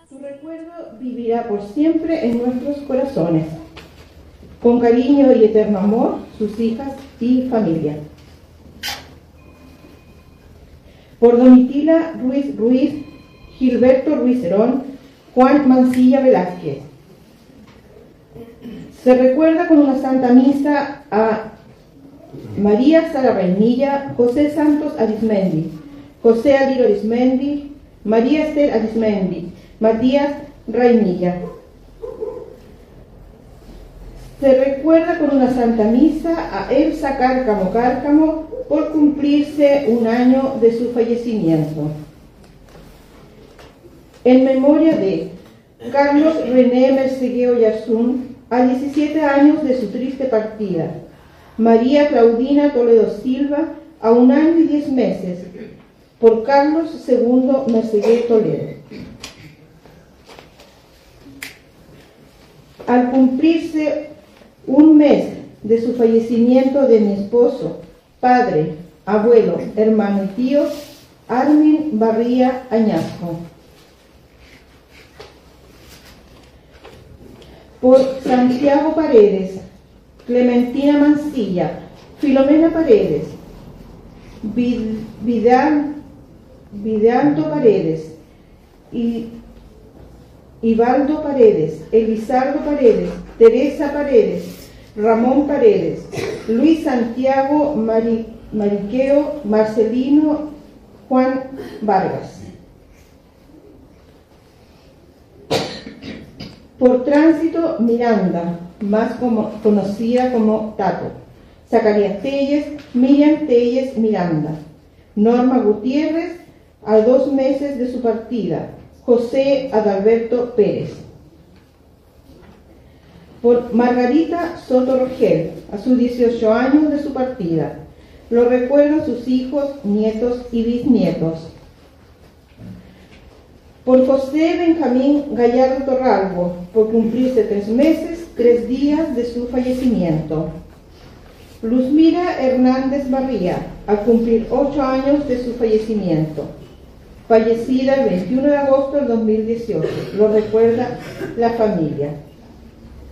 Su recuerdo vivirá por siempre en nuestros corazones. Con cariño y eterno amor, sus hijas y familia. Por Domitila Ruiz Ruiz, Gilberto Ruiz Herón, Juan Mancilla Velázquez. Se recuerda con una santa misa a María Sara Rainilla, José Santos Arismendi, José Aliro Arismendi, María Estel Arismendi, Matías Rainilla. Se recuerda con una santa misa a Elsa Cárcamo Cárcamo por cumplirse un año de su fallecimiento. En memoria de Carlos René Mercegueo Yarzún, a 17 años de su triste partida. María Claudina Toledo Silva, a 1 año y 10 meses, por Carlos II Mercegueo Toledo. Al cumplirse 1 mes de su fallecimiento de mi esposo, padre, abuelo, hermano y tío, Armin Barría Añasco. Por Santiago Paredes, Clementina Mancilla, Filomena Paredes, Vidanto Paredes, Ibaldo Paredes, Elizardo Paredes, Teresa Paredes, Ramón Paredes, Luis Santiago Mariqueo, Marcelino Juan Vargas. Por Tránsito Miranda, más conocida como Tato, Zacarías Telles, Miriam Telles Miranda, Norma Gutiérrez, a 2 meses de su partida, José Adalberto Pérez. Por Margarita Soto Rogel, a sus 18 años de su partida, lo recuerdan sus hijos, nietos y bisnietos. Por José Benjamín Gallardo Torralbo, por cumplirse 3 meses, 3 días de su fallecimiento. Luzmira Hernández Barría, al cumplir 8 años de su fallecimiento. Fallecida el 21 de agosto del 2018, lo recuerda la familia.